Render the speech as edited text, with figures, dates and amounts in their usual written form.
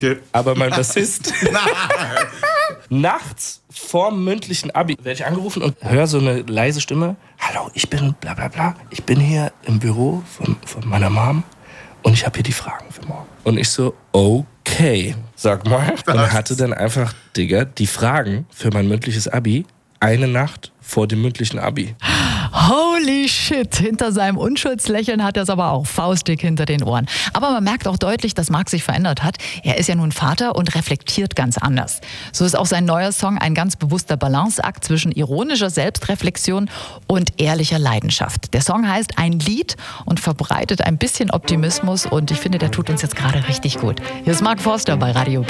Aber mein Bassist... Nachts vorm mündlichen Abi werde ich angerufen und höre so eine leise Stimme. Hallo, ich bin bla bla bla. Ich bin hier im Büro von meiner Mom und ich habe hier die Fragen für morgen. Und ich so, okay, sag mal. Und hatte dann einfach, Digga, die Fragen für mein mündliches Abi eine Nacht vor dem mündlichen Abi. Holy shit, hinter seinem Unschuldslächeln hat er es aber auch faustdick hinter den Ohren. Aber man merkt auch deutlich, dass Marc sich verändert hat. Er ist ja nun Vater und reflektiert ganz anders. So ist auch sein neuer Song ein ganz bewusster Balanceakt zwischen ironischer Selbstreflexion und ehrlicher Leidenschaft. Der Song heißt Ein Lied und verbreitet ein bisschen Optimismus und ich finde, der tut uns jetzt gerade richtig gut. Hier ist Marc Forster bei Radio B.